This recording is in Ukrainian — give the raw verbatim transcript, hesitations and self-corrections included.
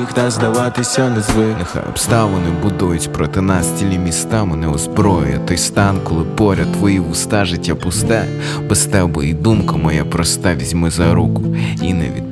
ніхто здаватися не звик. Нехай обставини будують проти нас цілі міста. Мене озброює той стан, коли поряд твої вуста, життя пусте. Без тебе і думка моя проста, візьми за руку і не відпусти.